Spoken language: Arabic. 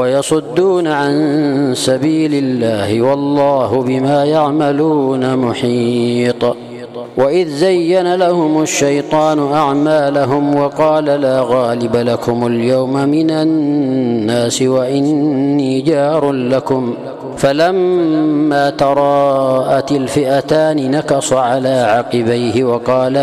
ويصدون عن سبيل الله والله بما يعملون محيط. وإذ زين لهم الشيطان أعمالهم وقال لا غالب لكم اليوم من الناس وإني جار لكم فلما تراءت الفئتان نكص على عقبيه وقال